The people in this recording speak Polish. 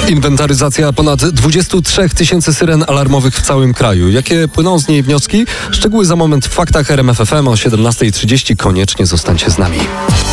Inwentaryzacja ponad 23 tysięcy syren alarmowych w całym kraju. Jakie płyną z niej wnioski? Szczegóły za moment w faktach RMF FM o 17:30. Koniecznie zostańcie z nami.